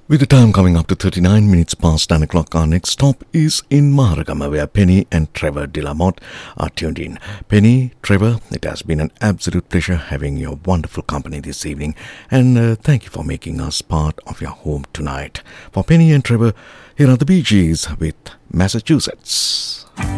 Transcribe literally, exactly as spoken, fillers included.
With the time coming up to thirty-nine minutes past nine o'clock, our next stop is in Maharagama, where Penny and Trevor de la Motte are tuned in. Penny, Trevor, it has been an absolute pleasure having your wonderful company this evening, and uh, thank you for making us part of your home tonight. For Penny and Trevor, here are the Bee Gees with Massachusetts.